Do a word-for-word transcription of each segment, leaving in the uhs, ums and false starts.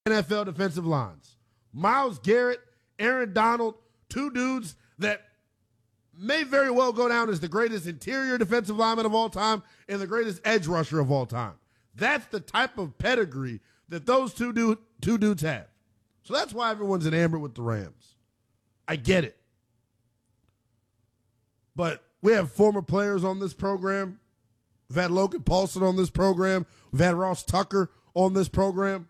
N F L defensive lines. Myles Garrett, Aaron Donald, two dudes that may very well go down as the greatest interior defensive lineman of all time and the greatest edge rusher of all time. That's the type of pedigree that those two, dude, two dudes have. So that's why everyone's enamored with the Rams. I get it. But we have former players on this program. We've had Logan Paulson on this program. We've had Ross Tucker on this program.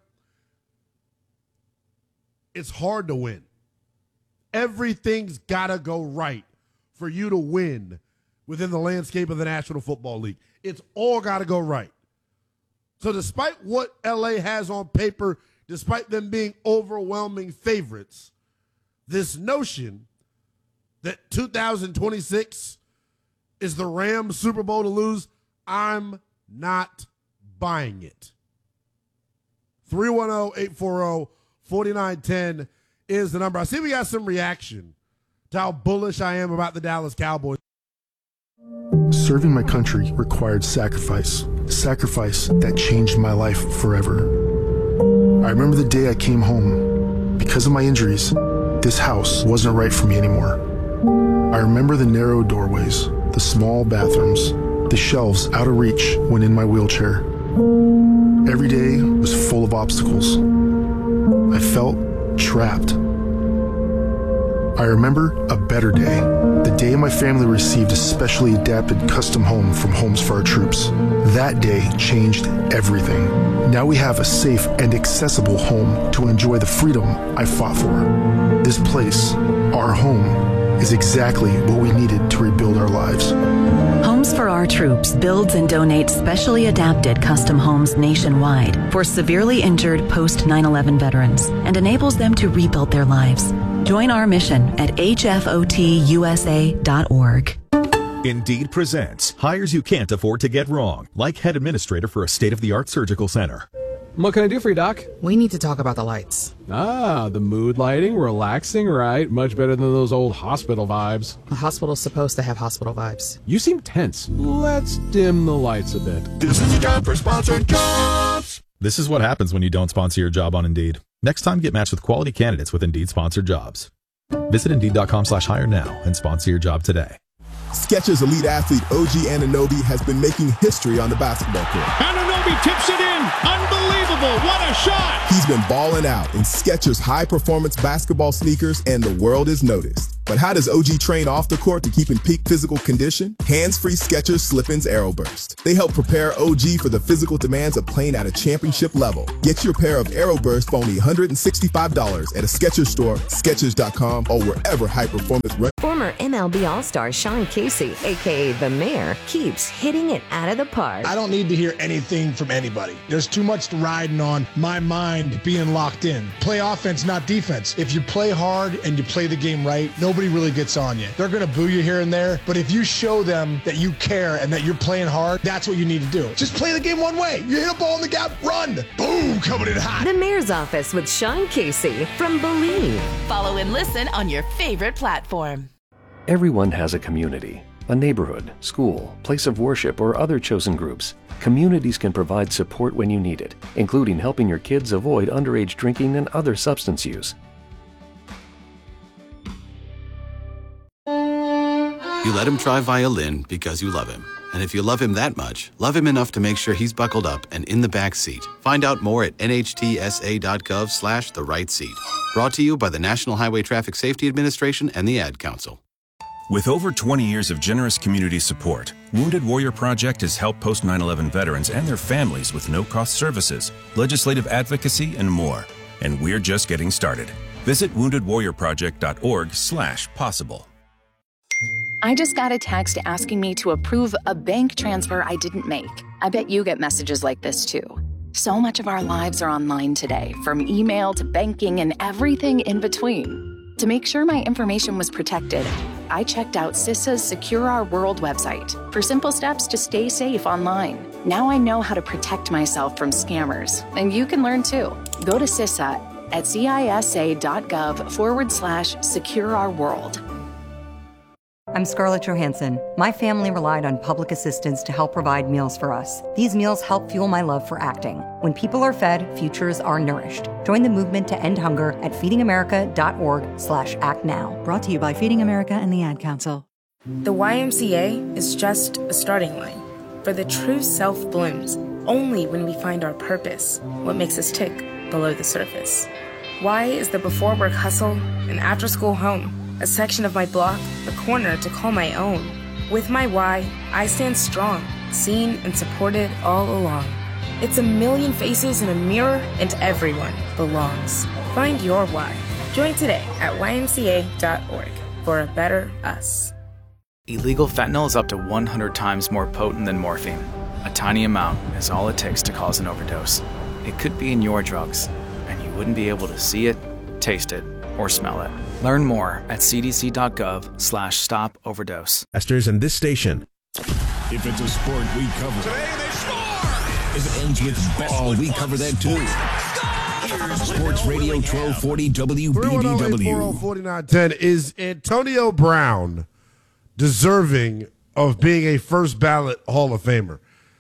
It's hard to win. Everything's got to go right for you to win within the landscape of the National Football League. It's all got to go right. So despite what L A has on paper, despite them being overwhelming favorites, this notion that two thousand twenty-six is the Rams Super Bowl to lose, I'm not buying it. three one zero, eight four zero, four nine one zero is the number. I see we got some reaction to how bullish I am about the Dallas Cowboys. Serving my country required sacrifice, sacrifice that changed my life forever. I remember the day I came home. Because of my injuries, this house wasn't right for me anymore. I remember the narrow doorways, the small bathrooms, the shelves out of reach when in my wheelchair. Every day was full of obstacles. I felt trapped. I remember a better day, the day my family received a specially adapted custom home from Homes for Our Troops. That day changed everything. Now we have a safe and accessible home to enjoy the freedom I fought for. This place, our home, is exactly what we needed to rebuild our lives. Homes for Our Troops builds and donates specially adapted custom homes nationwide for severely injured post nine eleven veterans and enables them to rebuild their lives. Join our mission at H F O T U S A dot org. Indeed presents hires you can't afford to get wrong, like head administrator for a state-of-the-art surgical center. What can I do for you, Doc? We need to talk about the lights. Ah, the mood lighting, relaxing, right? Much better than those old hospital vibes. The hospital's supposed to have hospital vibes. You seem tense. Let's dim the lights a bit. This is a job for sponsored jobs. This is what happens when you don't sponsor your job on Indeed. Next time, get matched with quality candidates with Indeed-sponsored jobs. Visit Indeed.com slash hire now and sponsor your job today. Skechers elite athlete O G Anunoby has been making history on the basketball court. Anunoby tips it in. Unbelievable. What a shot. He's been balling out in Skechers high-performance basketball sneakers, and the world has noticed. But how does O G train off the court to keep in peak physical condition? Hands-free Skechers Slip-ins Aeroburst. They help prepare O G for the physical demands of playing at a championship level. Get your pair of Aeroburst for only one hundred sixty-five dollars at a Skechers store, Skechers dot com, or wherever high-performance... Re- Former M L B All-Star Sean Casey, a k a. The Mayor, keeps hitting it out of the park. I don't need to hear anything from anybody. There's too much riding on my mind being locked in. Play offense, not defense. If you play hard and you play the game right, nobody really gets on you. They're going to boo you here and there, but if you show them that you care and that you're playing hard, that's what you need to do. Just play the game one way. You hit a ball in the gap, run. Boom, coming in hot. The Mayor's Office with Sean Casey from Believe. Follow and listen on your favorite platform. Everyone has a community, a neighborhood, school, place of worship, or other chosen groups. Communities can provide support when you need it, including helping your kids avoid underage drinking and other substance use. You let him try violin because you love him. And if you love him that much, love him enough to make sure he's buckled up and in the back seat. Find out more at N H T S A dot gov slash the right seat. Brought to you by the National Highway Traffic Safety Administration and the Ad Council. With over twenty years of generous community support, Wounded Warrior Project has helped post nine eleven veterans and their families with no-cost services, legislative advocacy, and more. And we're just getting started. Visit wounded warrior project dot org slash possible. I just got a text asking me to approve a bank transfer I didn't make. I bet you get messages like this too. So much of our lives are online today, from email to banking and everything in between. To make sure my information was protected, I checked out CISA's Secure Our World website for simple steps to stay safe online. Now I know how to protect myself from scammers, and you can learn too. Go to CISA at C I S A dot gov forward slash secure our world. I'm Scarlett Johansson. My family relied on public assistance to help provide meals for us. These meals help fuel my love for acting. When people are fed, futures are nourished. Join the movement to end hunger at feedingamerica.org slash act now. Brought to you by Feeding America and the Ad Council. The Y M C A is just a starting line. For the true self blooms only when we find our purpose, what makes us tick below the surface. Y is the before work hustle and after school home. A section of my block, a corner to call my own. With my Y, I stand strong, seen and supported all along. It's a million faces in a mirror, and everyone belongs. Find your Y. Join today at Y M C A dot org for a better us. Illegal fentanyl is up to one hundred times more potent than morphine. A tiny amount is all it takes to cause an overdose. It could be in your drugs, and you wouldn't be able to see it, taste it, or smell it. Learn more at cdc.gov slash stop overdose. Masters in this station. If it's a sport, we cover it. Today they score! If it ends with ball, we cover that too. Sports Radio twelve forty W B D W. three one zero, eight four zero, four nine one zero. Is Antonio Brown deserving of being a first ballot Hall of Famer?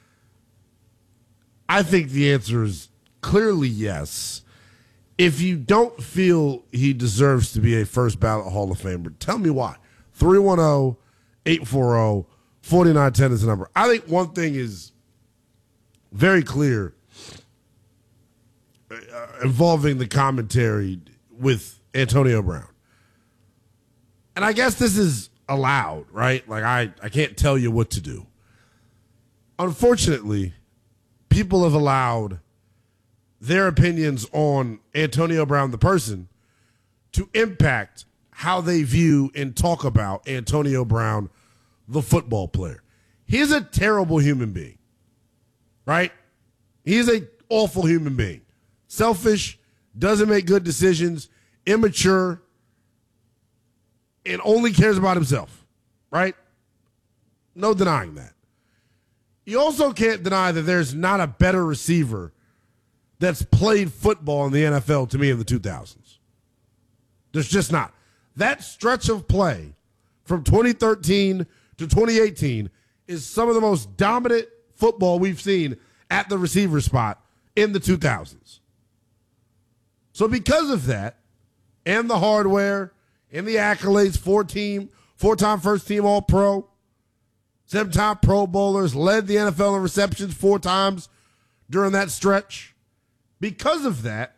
I think the answer is clearly yes. If you don't feel he deserves to be a first ballot Hall of Famer, tell me why. three one zero, eight four zero, four nine one zero is the number. I think one thing is very clear uh, involving the commentary with Antonio Brown. And I guess this is allowed, right? Like, I, I can't tell you what to do. Unfortunately, people have allowed their opinions on Antonio Brown, the person, to impact how they view and talk about Antonio Brown, the football player. He's a terrible human being, right? He's an awful human being. Selfish, doesn't make good decisions, immature, and only cares about himself, right? No denying that. You also can't deny that there's not a better receiver that's played football in the N F L to me in the two thousands. There's just not. That stretch of play from twenty thirteen to twenty eighteen is some of the most dominant football we've seen at the receiver spot in the two thousands. So because of that, and the hardware, and the accolades, four team, four-time first-team All-Pro, seven-time Pro Bowlers, led the N F L in receptions four times during that stretch. Because of that,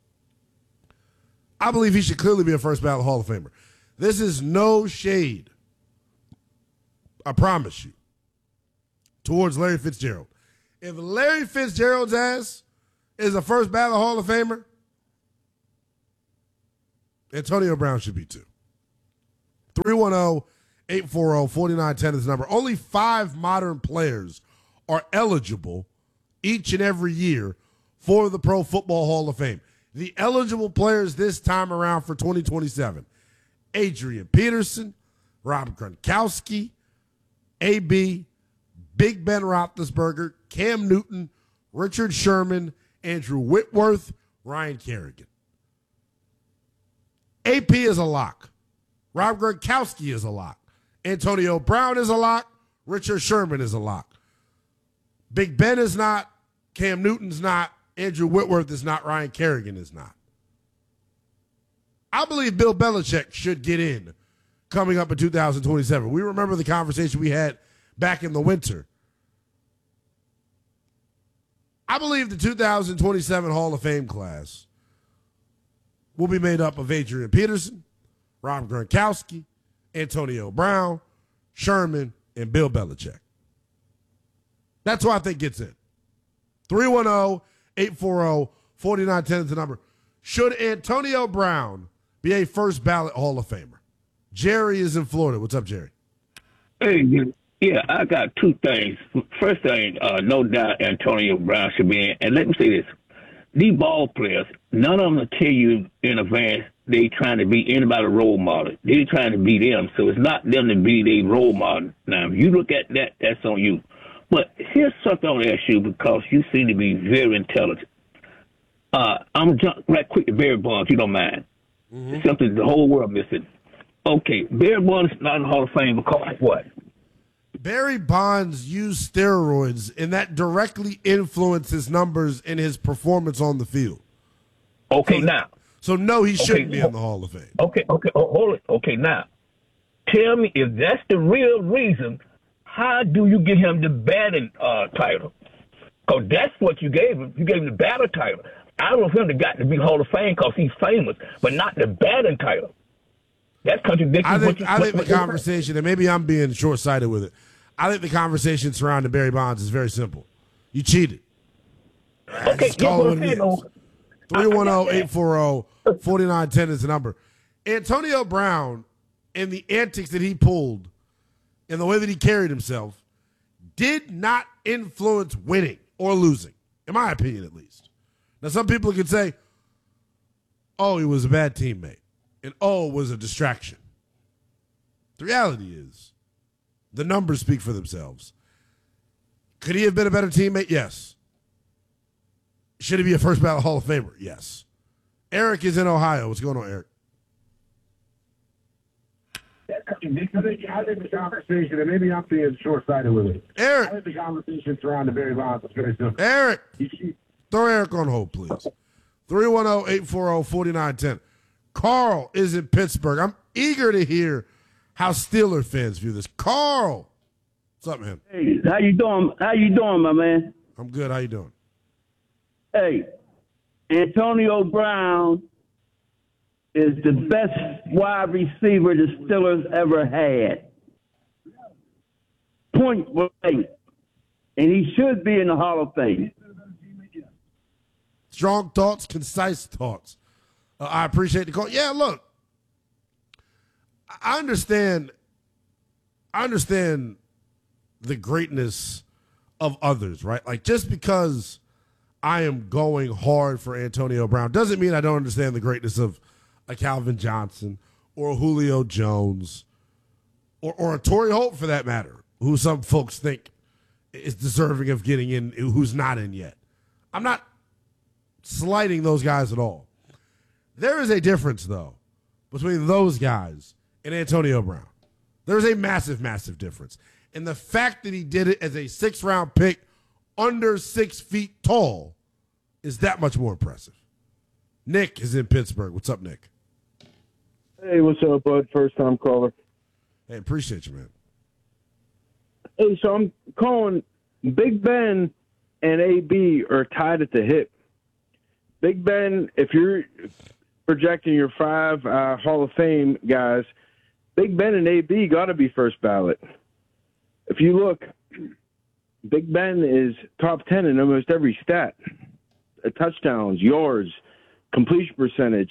I believe he should clearly be a first ballot Hall of Famer. This is no shade, I promise you, towards Larry Fitzgerald. If Larry Fitzgerald's ass is a first ballot Hall of Famer, Antonio Brown should be too. three one zero, eight four zero, four nine one zero is the number. Only five modern players are eligible each and every year for the Pro Football Hall of Fame. The eligible players this time around for twenty twenty-seven, Adrian Peterson, Rob Gronkowski, A B, Big Ben Roethlisberger, Cam Newton, Richard Sherman, Andrew Whitworth, Ryan Kerrigan. A P is a lock. Rob Gronkowski is a lock. Antonio Brown is a lock. Richard Sherman is a lock. Big Ben is not. Cam Newton's not. Andrew Whitworth is not. Ryan Kerrigan is not. I believe Bill Belichick should get in coming up in two thousand twenty-seven. We remember the conversation we had back in the winter. I believe the two thousand twenty-seven Hall of Fame class will be made up of Adrian Peterson, Rob Gronkowski, Antonio Brown, Sherman, and Bill Belichick. That's who I think gets in. three one zero, eight four zero, four nine one zero is the number. Should Antonio Brown be a first ballot Hall of Famer? Jerry is in Florida. What's up, Jerry? Hey, yeah, I got two things. First thing, uh, no doubt Antonio Brown should be in. And let me say this. These ball players, none of them will tell you in advance they trying to be anybody role model. They're trying to be them. So it's not them to be their role model. Now, if you look at that, that's on you. But here's something I want to ask you because you seem to be very intelligent. Uh, I'm going to jump right quick to Barry Bonds, if you don't mind. Mm-hmm. Something the whole world missing. Okay, Barry Bonds not in the Hall of Fame because what? Barry Bonds used steroids, and that directly influenced his numbers and his performance on the field. Okay, so, now. So, no, he shouldn't okay, be in the Hall of Fame. Okay, okay, oh, hold it. Okay, now, tell me if that's the real reason, how do you get him the batting uh, title? Because that's what you gave him. You gave him the batting title. I don't want him to got to be Hall of Fame because he's famous, but not the batting title. That's contradicting. I think, what you, I think what, the what conversation, and maybe I'm being short-sighted with it, I think the conversation surrounding Barry Bonds is very simple. You cheated. Okay, Just call it what it is. three one zero, eight four zero, four nine one zero is the number. Antonio Brown and the antics that he pulled and the way that he carried himself did not influence winning or losing, in my opinion at least. Now, some people could say, oh, he was a bad teammate, and oh, it was a distraction. The reality is, the numbers speak for themselves. Could he have been a better teammate? Yes. Should he be a first ballot Hall of Famer? Yes. Eric is in Ohio. What's going on, Eric? I think the conversation, and maybe I'm being short-sighted with it. Eric. I think the conversation surrounding Barry Bonds is very simple. Eric. Throw Eric on hold, please. three one zero, eight four zero, four nine one zero. Carl is in Pittsburgh. I'm eager to hear how Steeler fans view this. Carl. What's up, man? Hey, how you doing? How you doing, my man? I'm good. How you doing? Hey, Antonio Brown is the best wide receiver the Steelers ever had. Point blank. And he should be in the Hall of Fame. Strong thoughts, concise thoughts. Uh, I appreciate the call. Yeah, look, I understand. I understand the greatness of others, right? Like, just because I am going hard for Antonio Brown doesn't mean I don't understand the greatness of a Calvin Johnson or a Julio Jones or, or a Torrey Holt, for that matter, who some folks think is deserving of getting in, who's not in yet. I'm not slighting those guys at all. There is a difference, though, between those guys and Antonio Brown. There's a massive, massive difference. And the fact that he did it as a six-round pick under six feet tall is that much more impressive. Nick is in Pittsburgh. What's up, Nick? Hey, what's up, bud? First-time caller. Hey, appreciate you, man. Hey, so I'm calling. Big Ben and A B are tied at the hip. Big Ben, if you're projecting your five uh, Hall of Fame guys, Big Ben and A B got to be first ballot. If you look, Big Ben is top ten in almost every stat. Uh, touchdowns, yards, completion percentage.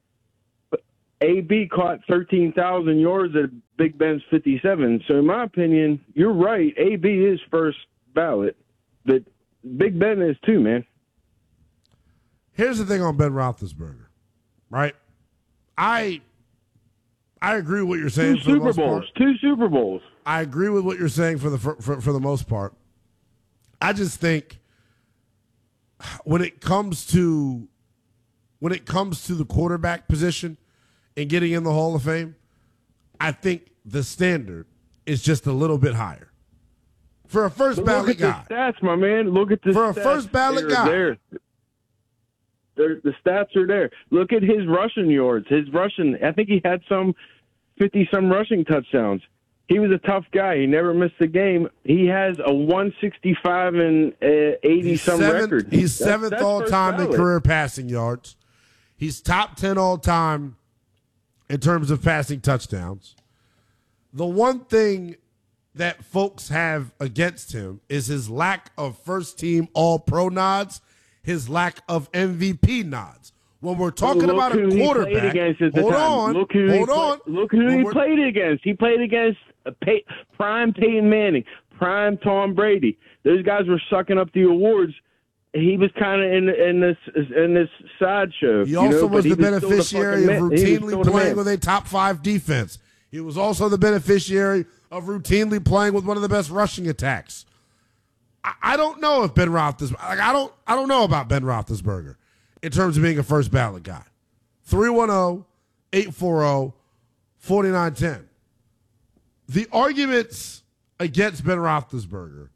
A B caught thirteen thousand yards at Big Ben's fifty-seven. So in my opinion, you're right. A B is first ballot, but Big Ben is too, man. Here's the thing on Ben Roethlisberger, right? I I agree with what you're saying. Two for the Super most Bowls. Part. Two Super Bowls. I agree with what you're saying for the for, for, for the most part. I just think when it comes to when it comes to the quarterback position and getting in the Hall of Fame, I think the standard is just a little bit higher. For a first But ballot look guy. at the stats, my man. Look at the For a stats. first ballot They're guy. There. They're, the stats are there. Look at his rushing yards. His rushing, I think he had some fifty-some rushing touchdowns. He was a tough guy. He never missed a game. He has a one sixty-five and eighty-some record. He's That's- seventh that's all first time in ballot. career passing yards. He's top ten all time in terms of passing touchdowns. The one thing that folks have against him is his lack of first team all pro nods, his lack of M V P nods. When we're talking Look about who a he quarterback, played against at the hold time. on, Look who hold he play- on. Look who When he we're- played against. He played against a pay, prime Peyton Manning, prime Tom Brady. Those guys were sucking up the awards. He was kind of in in this in this sideshow. He you also know, was but he the beneficiary still the of fucking man. He was routinely still the playing man. with a top five defense. He was also the beneficiary of routinely playing with one of the best rushing attacks. I, I don't know if Ben Roethlisberger. Like, I don't. I don't know about Ben Roethlisberger in terms of being a first ballot guy. three one zero, eight four zero, forty-nine ten. The arguments against Ben Roethlisberger,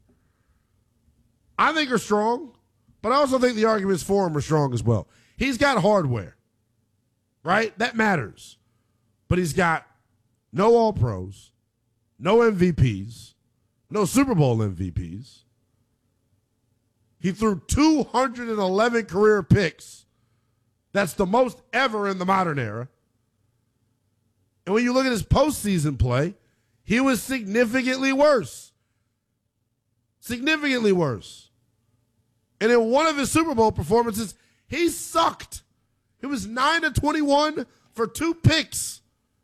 I think, are strong, but I also think the arguments for him are strong as well. He's got hardware, right? That matters. But he's got no All-Pros, no M V Ps, no Super Bowl M V Ps. He threw two hundred eleven career picks. That's the most ever in the modern era. And when you look at his postseason play, he was significantly worse. Significantly worse. And in one of his Super Bowl performances, he sucked. He was nine to twenty-one for two picks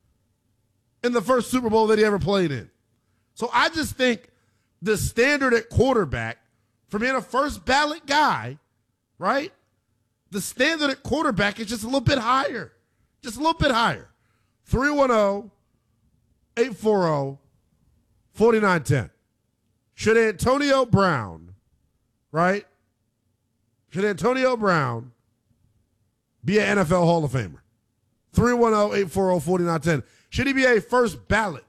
in the first Super Bowl that he ever played in. So I just think the standard at quarterback, for being a first ballot guy, right? The standard at quarterback is just a little bit higher. Just a little bit higher. three one zero, eight four zero, four nine one zero. Should Antonio Brown, right? Should Antonio Brown be an N F L Hall of Famer? three one zero, eight four zero, four nine one zero. Should he be a first ballot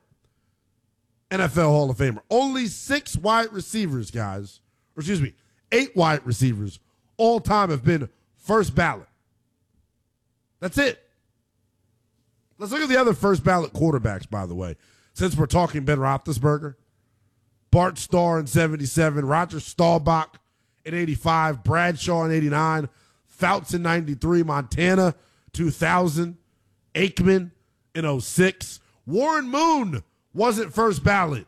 N F L Hall of Famer? Only six wide receivers, guys, or excuse me, eight wide receivers all time have been first ballot. That's it. Let's look at the other first ballot quarterbacks, by the way, since we're talking Ben Roethlisberger. Bart Starr in seventy-seven, Roger Staubach in eighty-five, Bradshaw in eighty-nine, Fouts in ninety-three, Montana two thousand, Aikman in oh six. Warren Moon wasn't first ballot.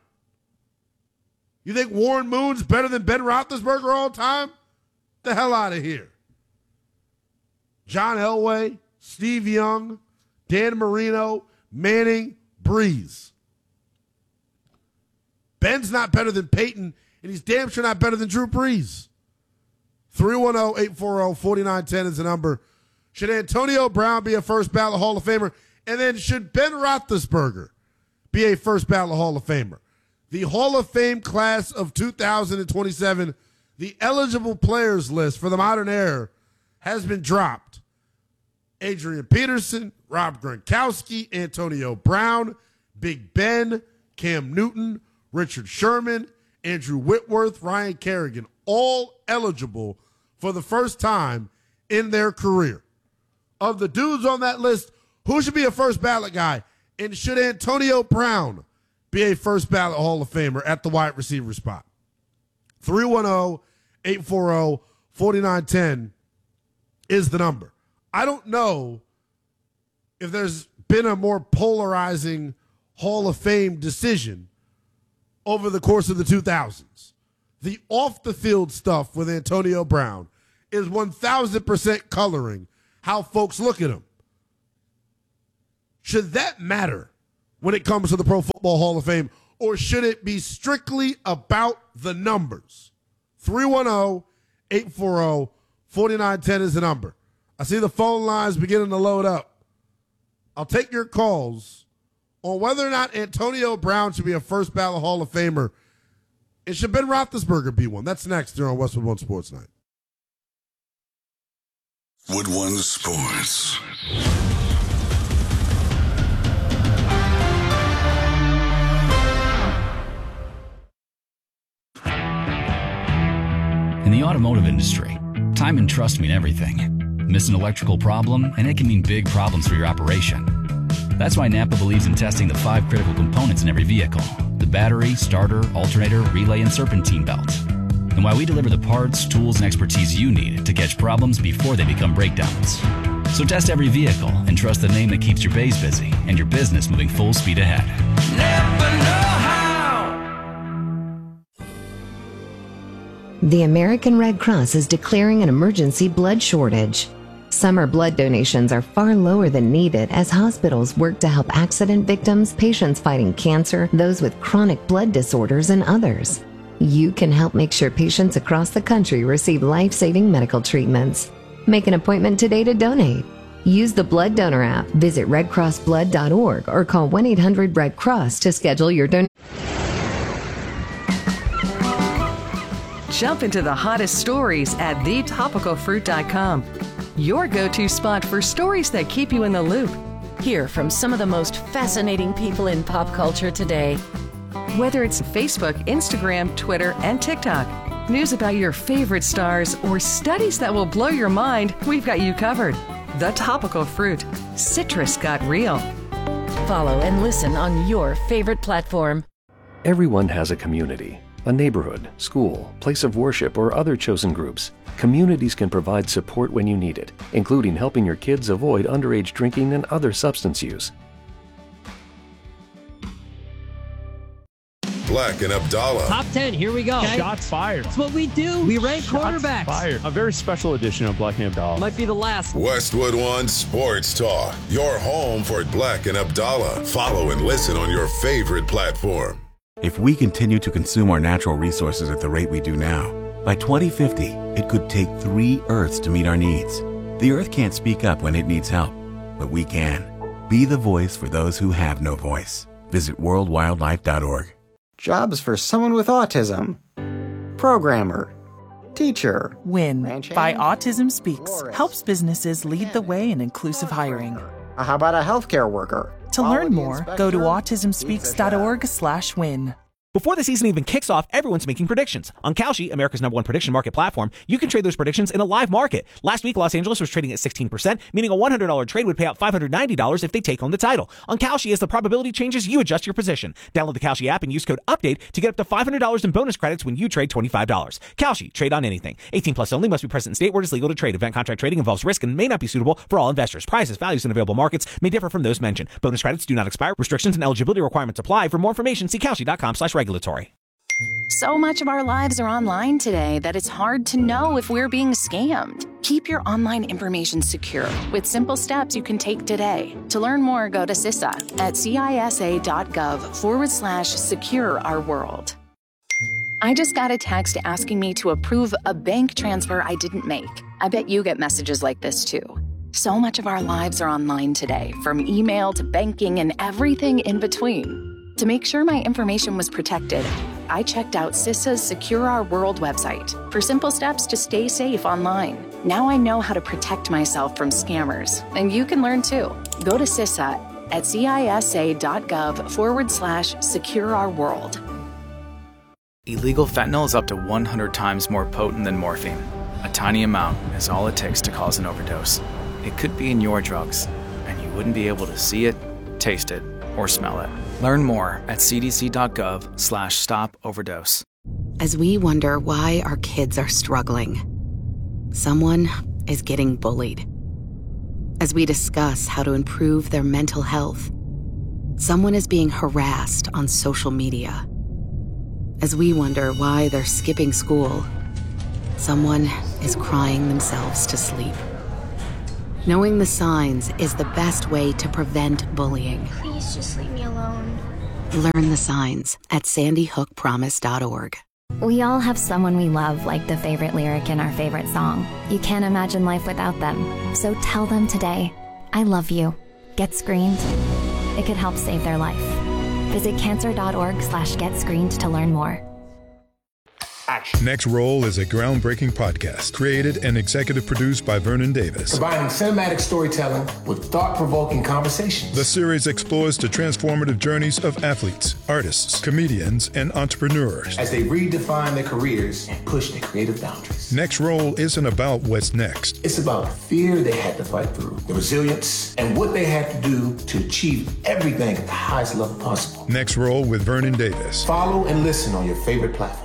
You think Warren Moon's better than Ben Roethlisberger all time? The hell out of here. John Elway, Steve Young, Dan Marino, Manning, Breeze. Ben's not better than Peyton, and he's damn sure not better than Drew Brees. three one zero, eight four zero, four nine one zero is the number. Should Antonio Brown be a first ballot Hall of Famer? And then should Ben Roethlisberger be a first ballot Hall of Famer? The Hall of Fame class of two thousand twenty-seven, the eligible players list for the modern era has been dropped. Adrian Peterson, Rob Gronkowski, Antonio Brown, Big Ben, Cam Newton, Richard Sherman, Andrew Whitworth, Ryan Kerrigan, all eligible for the first time in their career. Of the dudes on that list, who should be a first ballot guy? And should Antonio Brown be a first ballot Hall of Famer at the wide receiver spot? three one zero, eight four zero, four nine one zero is the number. I don't know if there's been a more polarizing Hall of Fame decision over the course of the two thousands. The off-the-field stuff with Antonio Brown is one thousand percent coloring how folks look at him. Should that matter when it comes to the Pro Football Hall of Fame, or should it be strictly about the numbers? three one zero, eight four zero, four nine one zero is the number. I see the phone lines beginning to load up. I'll take your calls on whether or not Antonio Brown should be a first ballot Hall of Famer. And should Ben Roethlisberger be one? That's next here on Westwood One Sports Night. Wood One Sports. In the automotive industry, time and trust mean everything. Miss an electrical problem, and it can mean big problems for your operation. That's why Napa believes in testing the five critical components in every vehicle: the battery, starter, alternator, relay, and serpentine belt. And why we deliver the parts, tools, and expertise you need to catch problems before they become breakdowns. So test every vehicle and trust the name that keeps your bays busy and your business moving full speed ahead. Napa know-how. The American Red Cross is declaring an emergency blood shortage. Summer blood donations are far lower than needed as hospitals work to help accident victims, patients fighting cancer, those with chronic blood disorders, and others. You can help make sure patients across the country receive life-saving medical treatments. Make an appointment today to donate. Use the Blood Donor app, visit red cross blood dot org, or call one eight hundred red cross to schedule your donation. Jump into the hottest stories at the topical fruit dot com. Your go-to spot for stories that keep you in the loop. Hear from some of the most fascinating people in pop culture today. Whether it's Facebook, Instagram, Twitter, and TikTok, news about your favorite stars, or studies that will blow your mind, we've got you covered. The Topical Fruit. Citrus got real. Follow and listen on your favorite platform. Everyone has a community, a neighborhood, school, place of worship, or other chosen groups. Communities can provide support when you need it, including helping your kids avoid underage drinking and other substance use. Black and Abdallah. Top ten, here we go. Okay. Shots fired. That's what we do. We rank Shots quarterbacks. Fired. A very special edition of Black and Abdallah. Might be the last. Westwood One Sports Talk. Your home for Black and Abdallah. Follow and listen on your favorite platform. If we continue to consume our natural resources at the rate we do now, by twenty fifty, it could take three Earths to meet our needs. The Earth can't speak up when it needs help, but we can. Be the voice for those who have no voice. Visit world wildlife dot org. Jobs for someone with autism. Programmer. Teacher. WIN by Autism Speaks helps businesses lead the way in inclusive hiring. How about a healthcare worker? To learn more, go to autism speaks dot org slash win. Before the season even kicks off, everyone's making predictions. On Kalshi, America's number one prediction market platform, you can trade those predictions in a live market. Last week, Los Angeles was trading at sixteen percent, meaning a one hundred dollars trade would pay out five hundred ninety dollars if they take home the title. On Kalshi, as the probability changes, you adjust your position. Download the Kalshi app and use code UPDATE to get up to five hundred dollars in bonus credits when you trade twenty-five dollars. Kalshi, trade on anything. eighteen plus only, must be present in state where it is legal to trade. Event contract trading involves risk and may not be suitable for all investors. Prices, values, and available markets may differ from those mentioned. Bonus credits do not expire. Restrictions and eligibility requirements apply. For more information, see kalshi dot com slash regulatory. So much of our lives are online today that it's hard to know if we're being scammed. Keep your online information secure with simple steps you can take today. To learn more, go to C I S A at cisa.gov forward slash secure our world. I just got a text asking me to approve a bank transfer I didn't make. I bet you get messages like this too. So much of our lives are online today, from email to banking and everything in between. To make sure my information was protected, I checked out C I S A's Secure Our World website for simple steps to stay safe online. Now I know how to protect myself from scammers, and you can learn too. Go to C I S A at cisa.gov forward slash secure our world. Illegal fentanyl is up to one hundred times more potent than morphine. A tiny amount is all it takes to cause an overdose. It could be in your drugs, and you wouldn't be able to see it, taste it, or smell it. Learn more at cdc.gov slash stop overdose. As we wonder why our kids are struggling, someone is getting bullied. As we discuss how to improve their mental health, someone is being harassed on social media. As we wonder why they're skipping school, someone is crying themselves to sleep. Knowing the signs is the best way to prevent bullying. Please just leave me alone. Learn the signs at sandy hook promise dot org. We all have someone we love, like the favorite lyric in our favorite song. You can't imagine life without them. So tell them today, I love you. Get screened. It could help save their life. Visit cancer.org slash get screened to learn more. Next Roll is a groundbreaking podcast created and executive produced by Vernon Davis. Combining cinematic storytelling with thought-provoking conversations. The series explores the transformative journeys of athletes, artists, comedians, and entrepreneurs as they redefine their careers and push their creative boundaries. Next Roll isn't about what's next. It's about the fear they had to fight through, the resilience, and what they had to do to achieve everything at the highest level possible. Next Roll with Vernon Davis. Follow and listen on your favorite platform.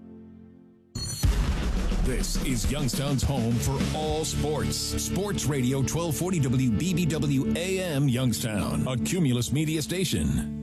This is Youngstown's home for all sports. Sports Radio twelve forty W B B W A M Youngstown, a Cumulus media station.